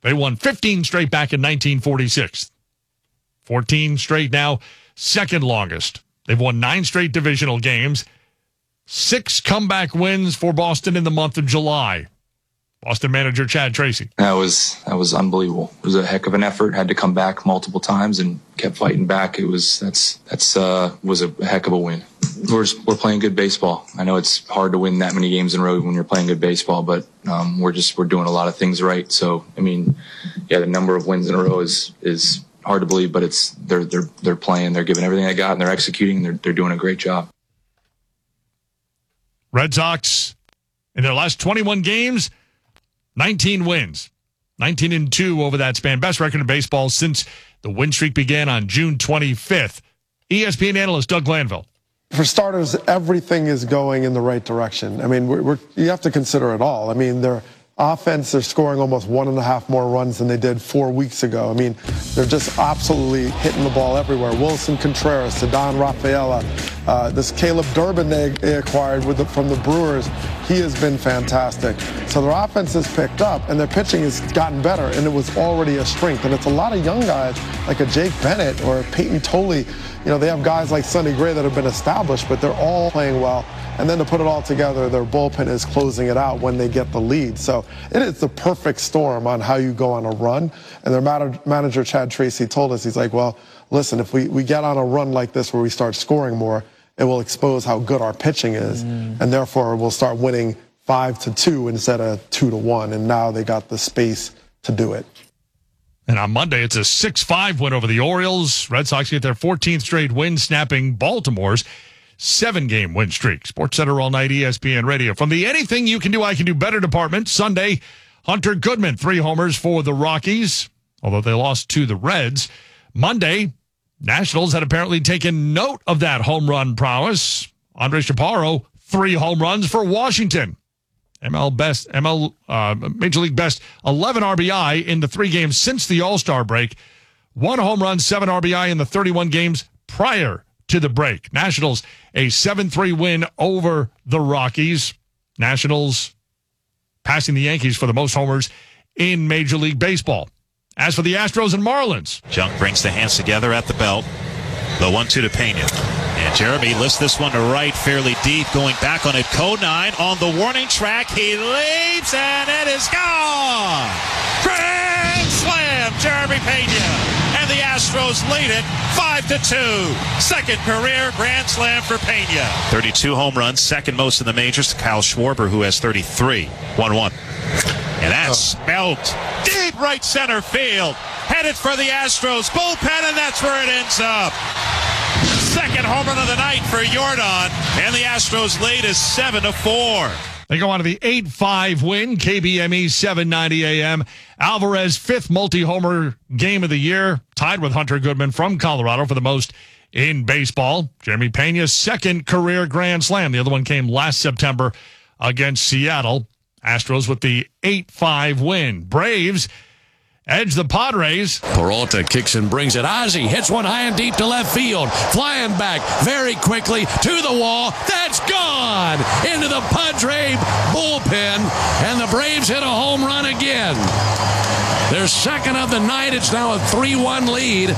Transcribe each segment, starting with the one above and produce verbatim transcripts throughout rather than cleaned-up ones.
They won fifteen straight back in nineteen forty-six. fourteen straight now, second longest. They've won nine straight divisional games. Six comeback wins for Boston in the month of July. Boston manager Chad Tracy. That was that was unbelievable. It was a heck of an effort. Had to come back multiple times and kept fighting back. It was that's that's uh, was a heck of a win. We're just, we're playing good baseball. I know it's hard to win that many games in a row when you're playing good baseball, but um, we're just we're doing a lot of things right. So I mean, yeah, the number of wins in a row is is hard to believe, but it's they're they're they're playing. They're giving everything they got and they're executing. And they're they're doing a great job. Red Sox in their last twenty-one games, nineteen wins, nineteen and two over that span. Best record in baseball since the win streak began on June twenty-fifth. E S P N analyst Doug Glanville. For starters, everything is going in the right direction. I mean, we're, we're, you have to consider it all. I mean, their offense, they're scoring almost one and a half more runs than they did four weeks ago. I mean, they're just absolutely hitting the ball everywhere. Wilson Contreras, Ceddanne Rafaela, uh, this Caleb Durbin they, they acquired with the, from the Brewers, he has been fantastic. So their offense has picked up, and their pitching has gotten better, and it was already a strength. And it's a lot of young guys like a Jake Bennett or Peyton Tolley. You know, they have guys like Sonny Gray that have been established, but they're all playing well. And then to put it all together, their bullpen is closing it out when they get the lead. So it is the perfect storm on how you go on a run. And their manager, Chad Tracy, told us, he's like, well, listen, if we, we get on a run like this where we start scoring more, it will expose how good our pitching is. Mm. And therefore, we'll start winning five to two instead of two to one. And now they got the space to do it. And on Monday, it's a six five win over the Orioles. Red Sox get their fourteenth straight win, snapping Baltimore's seven-game win streak. SportsCenter all night, E S P N Radio. From the Anything You Can Do, I Can Do Better department, Sunday, Hunter Goodman, three homers for the Rockies, although they lost to the Reds. Monday, Nationals had apparently taken note of that home run prowess. Andre Chaparro, three home runs for Washington. M L best, M L uh, Major League best, eleven R B I in the three games since the All-Star break. One home run, seven R B I in the thirty-one games prior to the break. Nationals, a seven three win over the Rockies. Nationals passing the Yankees for the most homers in Major League Baseball. As for the Astros and Marlins. Junk brings the hands together at the belt. The one two to Pena. And Jeremy lifts this one to right fairly deep, going back on it. Conine on the warning track. He leaps, and it is gone. Grand slam, Jeremy Pena. And the Astros lead it five to two. Second career grand slam for Pena. thirty-two home runs, second most in the majors to Kyle Schwarber, who has thirty-three. one one. And that's smelt deep right center field. Headed for the Astros bullpen, and that's where it ends up. Second home run of the night for Yordan, and the Astros lead is seven to four. They go on to the eight five win, K B M E seven ninety A M. Alvarez, fifth multi-homer game of the year, tied with Hunter Goodman from Colorado for the most in baseball. Jeremy Pena's second career grand slam. The other one came last September against Seattle. Astros with the eight five win. Braves edge the Padres. Peralta kicks and brings it. Ozzie hits one high and deep to left field. Flying back very quickly to the wall. That's gone into the Padre bullpen. And the Braves hit a home run again. Their second of the night. It's now a three one lead.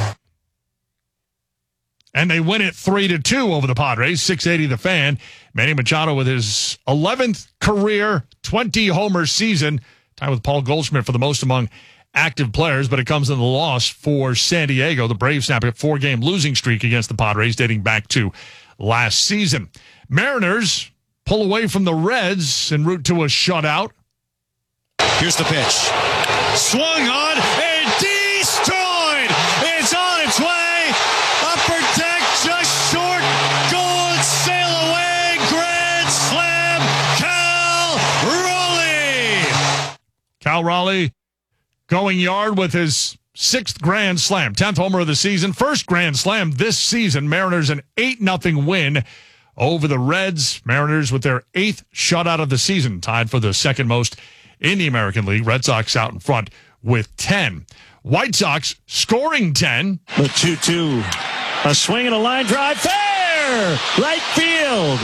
And they win it three to two over the Padres. six eighty the Fan. Manny Machado with his eleventh career twenty-homer season. Tied with Paul Goldschmidt for the most among active players, but it comes in the loss for San Diego. The Braves snap a four-game losing streak against the Padres dating back to last season. Mariners pull away from the Reds en route to a shutout. Here's the pitch. Swung on and destroyed. It's on its way. Upper deck just short. Going sail away. Grand slam. Cal Raleigh. Cal Raleigh going yard with his sixth grand slam, tenth homer of the season, first grand slam this season. Mariners an eight nothing win over the Reds. Mariners with their eighth shutout of the season, tied for the second most in the American League. Red Sox out in front with ten. White Sox scoring ten. The two two. A swing and a line drive. Fair! Right field.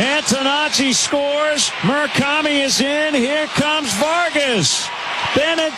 Antonacci scores. Murakami is in. Here comes Vargas. Bennett